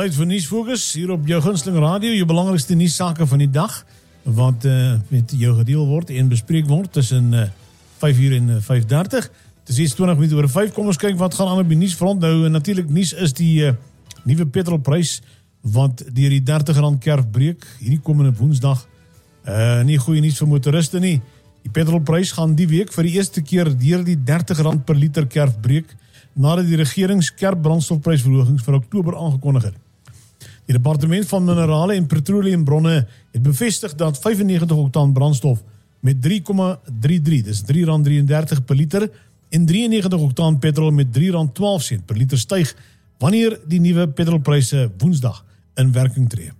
Tyd vir nuusfokus hier op jou gunsteling radio, jou belangrikste nuussake van die dag wat met jou gedeel word en bespreek word tussen 5:00 en 5:30. Dit is 20 minute oor 5. Kom ons kyk wat gaan aan op die nuusfront. Nou natuurlik nuus is die nuwe petrolprys wat deur die R30 kerf breek hierdie komende Woensdag. Nie goeie nuus vir motoriste nie. Die petrolprys gaan die week vir die eerste keer deur die R30 per liter kerf breek nadat die regering skerp brandstofprysverhogings vir Oktober aangekondig het. Die Departement van Minerale en Petroleumbronne het bevestig dat 95 oktaan brandstof met 3,33, dis R3.33 per liter en 93 oktaan petrol met R3.12 per liter styg wanneer die nuwe petrolpryse Woensdag in werking tree.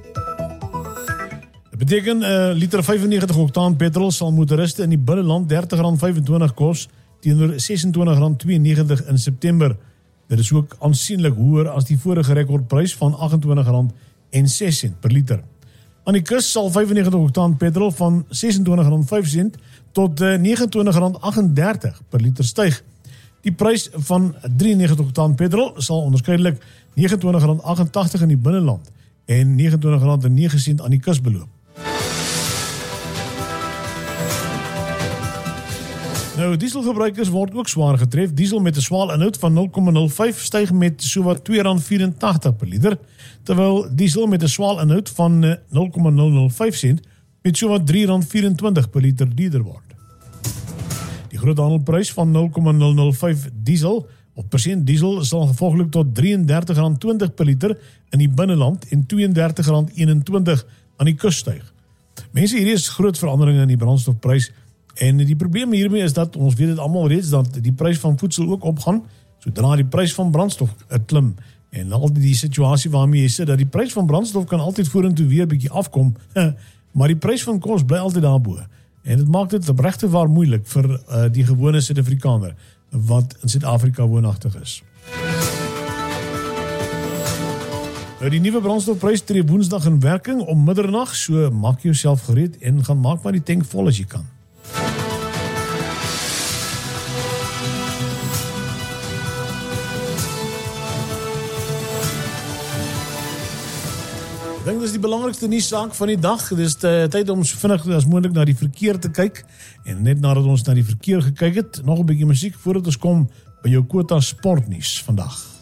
Dit beteken liter 95 oktaan petrol sal motoriste in die binneland R30.25 kos teenoor R26.92 in September. Dit is ook aansienlik hoër as die vorige rekordprys van R28.06 per liter. Aan die kus sal 95 oktaan petrol van R26.05 tot R29.38 per liter styg. Die prys van 93 oktaan petrol sal onderskeidelik R29.88 in die binneland en R29.09 aan die kus beloop. Nou, dieselgebruikers word ook swaar getref. Diesel met 'n swaal inhoud van 0,05 styg met sowat R2.84 per liter, terwyl diesel met 'n swaal inhoud van 0,005 met sowat R3.24 per liter duurder word. Die groothandelprys van 0,005 diesel of persent diesel sal gevolglik tot R33.20 per liter in die binneland en R32.21 aan die kus styg. Mense, hierdie is groot veranderinge in die brandstofprys. En die probleem hiermee is dat, ons weet het almal reeds, dat die prys van voedsel ook opgaan, sodra die prys van brandstof klim. En altyd die situasie waarmee jy sê, dat die prys van brandstof kan altyd vorentoe weer bietjie afkom, maar die prys van kos bly altyd daarbo. En dit maak dit regtig waar moeilik vir die gewone Suid-Afrikaner, wat in Suid-Afrika woonagtig is. Nou, die nuwe brandstofprys tree Woensdag in werking om middernag, so maak jouself gereed en gaan maak maar die tank vol as jy kan. Ek dink dis die belangrikste nuussaak van die dag. Dis tyd om so vinnig as moontlik na die verkeer te kyk. En net nadat ons na die verkeer gekyk het, nog 'n bietjie musiek voordat ons kom by jou Quota sportnuus vandag.